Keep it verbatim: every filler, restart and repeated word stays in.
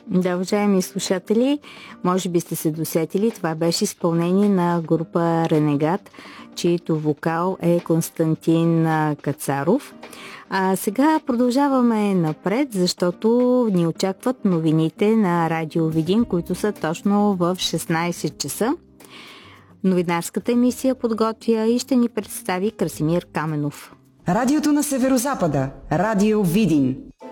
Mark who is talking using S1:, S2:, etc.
S1: Да, уважаеми слушатели, може би сте се досетили, това беше изпълнение на група Ренегат, чието вокал е Константин Кацаров. А сега продължаваме напред, защото ни очакват новините на Радио Видин, които са точно в шестнайсет часа. Новинарската емисия подготвя и ще ни представи Красимир Каменов.
S2: Радиото на Северозапада. Радио Видин.